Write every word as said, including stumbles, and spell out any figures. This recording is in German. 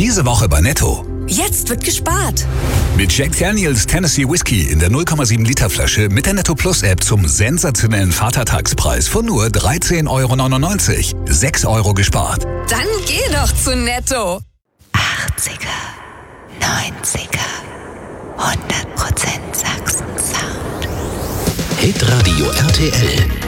Diese Woche bei Netto. Jetzt wird gespart. Mit Jack Daniels Tennessee Whiskey in der null Komma sieben Liter Flasche mit der Netto Plus App zum sensationellen Vatertagspreis von nur dreizehn Euro neunundneunzig. sechs Euro gespart. Dann geh doch zu Netto. achtziger, neunziger, hundert Prozent Sachsen-Sound. Hitradio R T L.